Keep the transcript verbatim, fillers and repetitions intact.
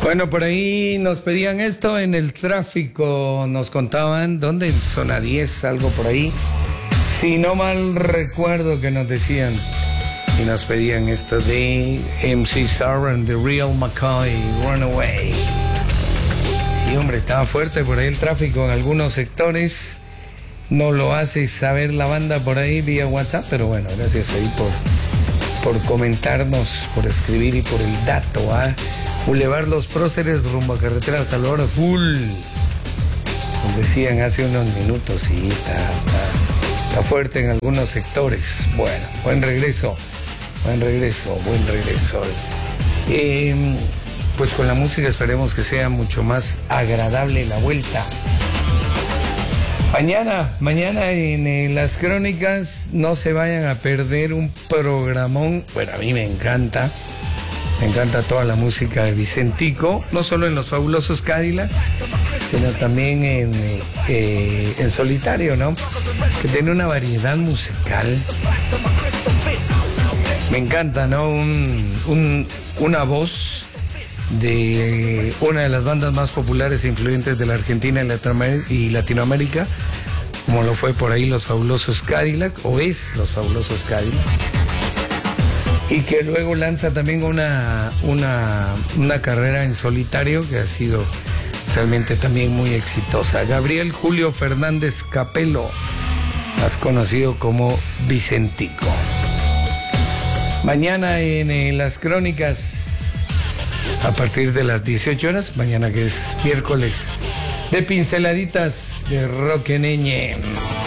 Bueno, por ahí nos pedían esto en el tráfico, nos contaban, ¿dónde? En zona diez, algo por ahí. Si no mal recuerdo que nos decían y nos pedían esto de M C Soren, The Real McCoy, Runaway. Sí, hombre, estaba fuerte por ahí el tráfico en algunos sectores. No lo hace saber la banda por ahí vía WhatsApp, pero bueno, gracias ahí por, por comentarnos, por escribir y por el dato, ¿ah? Boulevard Los Próceres, rumbo a carretera Salvador, full. Nos decían hace unos minutos, sí, está, está, está fuerte en algunos sectores. Bueno, buen regreso, buen regreso, buen regreso. Eh, pues con la música esperemos que sea mucho más agradable la vuelta. Mañana, mañana en, en las crónicas no se vayan a perder un programón. Bueno, a mí me encanta. Me encanta toda la música de Vicentico, no solo en Los Fabulosos Cadillacs, sino también en, eh, en solitario, ¿no? Que tiene una variedad musical. Me encanta, ¿no? Un, un, una voz de una de las bandas más populares e influyentes de la Argentina y Latinoamérica, como lo fue por ahí Los Fabulosos Cadillacs, o es Los Fabulosos Cadillacs. Y que luego lanza también una, una, una carrera en solitario que ha sido realmente también muy exitosa. Gabriel Julio Fernández Capelo, más conocido como Vicentico. Mañana en, en las crónicas, a partir de las dieciocho horas, mañana que es miércoles, de pinceladitas de rock en ñ.